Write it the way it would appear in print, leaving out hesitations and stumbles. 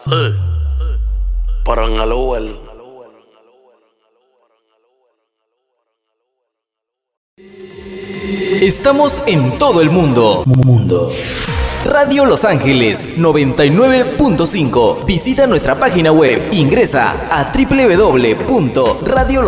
Para en el Uber. Estamos en todo el mundo. Radio Los Ángeles 99.5. Visita nuestra página web. Ingresa a www.radiolosangeles.com.